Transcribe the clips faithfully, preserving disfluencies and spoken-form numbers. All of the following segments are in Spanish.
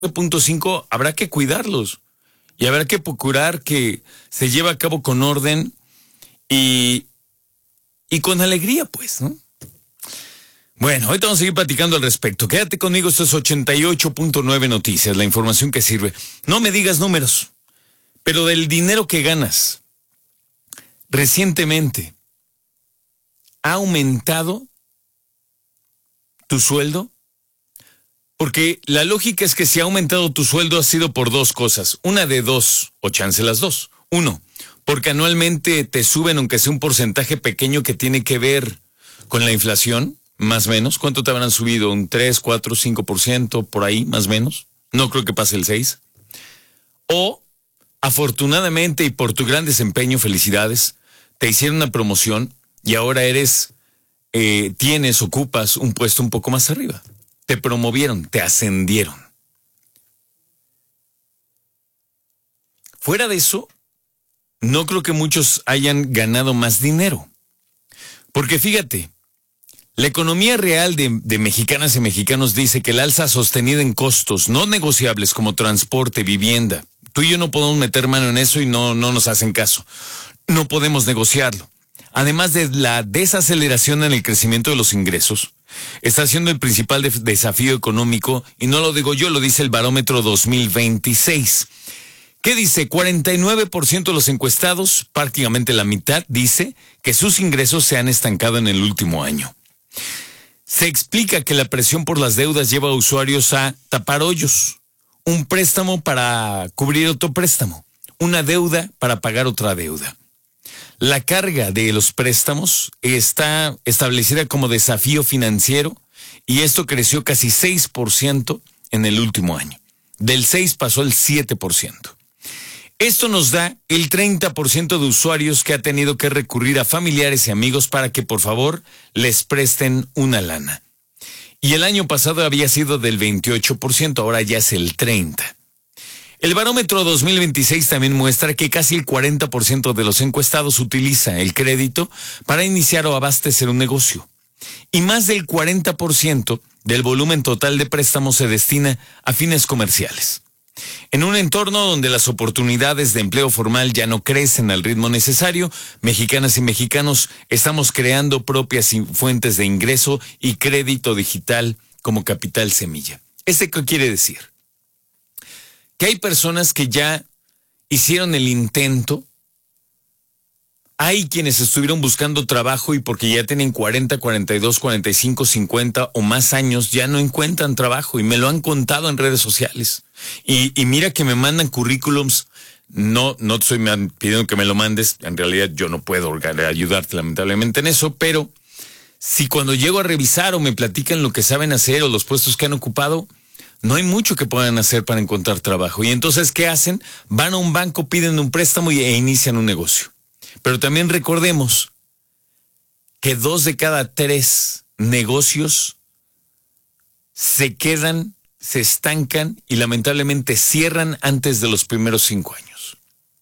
punto cinco habrá que cuidarlos y habrá que procurar que se lleve a cabo con orden y, y con alegría, pues, ¿no? Bueno, ahorita vamos a seguir platicando al respecto. Quédate conmigo, esto es ochenta y ocho punto nueve Noticias, la información que sirve. No me digas números, pero del dinero que ganas recientemente, ¿ha aumentado tu sueldo? Porque la lógica es que si ha aumentado tu sueldo ha sido por dos cosas. Una de dos, o chance las dos. Uno, porque anualmente te suben aunque sea un porcentaje pequeño que tiene que ver con la inflación, más o menos. ¿Cuánto te habrán subido? ¿Un tres, cuatro, cinco por ciento por ahí, más o menos? No creo que pase el seis. O, afortunadamente y por tu gran desempeño, felicidades, te hicieron una promoción y ahora eres, eh, tienes, ocupas un puesto un poco más arriba. Te promovieron, te ascendieron. Fuera de eso, no creo que muchos hayan ganado más dinero. Porque fíjate, la economía real de, de mexicanas y mexicanos dice que el alza sostenida en costos no negociables como transporte, vivienda, tú y yo no podemos meter mano en eso y no, no nos hacen caso. No podemos negociarlo. Además de la desaceleración en el crecimiento de los ingresos, está siendo el principal de- desafío económico, y no lo digo yo, lo dice el Barómetro dos mil veintiséis. ¿Qué dice? cuarenta y nueve por ciento de los encuestados, prácticamente la mitad, dice que sus ingresos se han estancado en el último año. Se explica que la presión por las deudas lleva a usuarios a tapar hoyos, un préstamo para cubrir otro préstamo, una deuda para pagar otra deuda. La carga de los préstamos está establecida como desafío financiero y esto creció casi seis por ciento en el último año. Del seis pasó al siete por ciento. Esto nos da el treinta por ciento de usuarios que ha tenido que recurrir a familiares y amigos para que por favor les presten una lana. Y el año pasado había sido del veintiocho por ciento, ahora ya es el treinta por ciento. El Barómetro dos mil veintiséis también muestra que casi el cuarenta por ciento de los encuestados utiliza el crédito para iniciar o abastecer un negocio. Y más del cuarenta por ciento del volumen total de préstamos se destina a fines comerciales. En un entorno donde las oportunidades de empleo formal ya no crecen al ritmo necesario, mexicanas y mexicanos estamos creando propias fuentes de ingreso y crédito digital como capital semilla. ¿Este qué quiere decir? Que hay personas que ya hicieron el intento, hay quienes estuvieron buscando trabajo y porque ya tienen cuarenta, cuarenta y dos, cuarenta y cinco, cincuenta o más años, ya no encuentran trabajo y me lo han contado en redes sociales. Y, y mira que me mandan currículums, no, no te estoy pidiendo que me lo mandes, en realidad yo no puedo ayudarte lamentablemente en eso, pero si cuando llego a revisar o me platican lo que saben hacer o los puestos que han ocupado, no hay mucho que puedan hacer para encontrar trabajo. Y entonces, ¿qué hacen? Van a un banco, piden un préstamo y, e inician un negocio. Pero también recordemos que dos de cada tres negocios se quedan, se estancan y lamentablemente cierran antes de los primeros cinco años.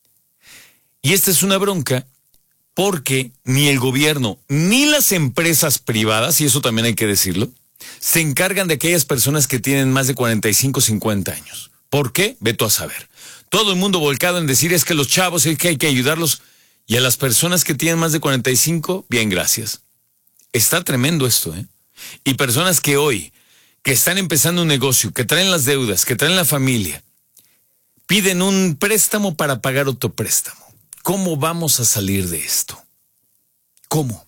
Y esta es una bronca porque ni el gobierno ni las empresas privadas, y eso también hay que decirlo, se encargan de aquellas personas que tienen más de cuarenta y cinco, cincuenta años. ¿Por qué? Veto a saber. Todo el mundo volcado en decir es que los chavos es que hay que ayudarlos. Y a las personas que tienen más de cuarenta y cinco, bien, gracias. Está tremendo esto, ¿eh? Y personas que hoy, que están empezando un negocio, que traen las deudas, que traen la familia, piden un préstamo para pagar otro préstamo. ¿Cómo vamos a salir de esto? ¿Cómo?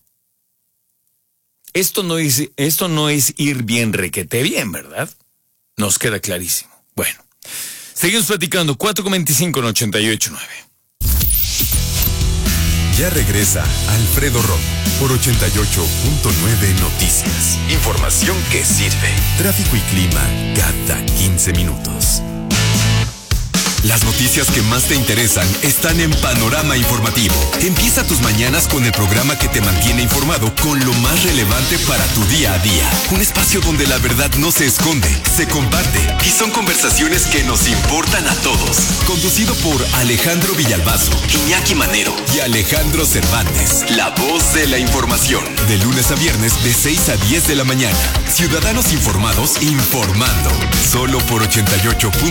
Esto no es, esto no es ir bien requete bien, ¿verdad? Nos queda clarísimo. Bueno, seguimos platicando. cuatro con veinticinco en ochenta y ocho punto nueve. Ya regresa Alfredo Romo por ochenta y ocho punto nueve Noticias. Información que sirve. Tráfico y clima cada quince minutos. Las noticias que más te interesan están en Panorama Informativo. Empieza tus mañanas con el programa que te mantiene informado con lo más relevante para tu día a día. Un espacio donde la verdad no se esconde, se comparte y son conversaciones que nos importan a todos. Conducido por Alejandro Villalbazo, Iñaki Manero y Alejandro Cervantes. La voz de la información. De lunes a viernes de seis a diez de la mañana. Ciudadanos informados informando. Solo por ochenta y ocho.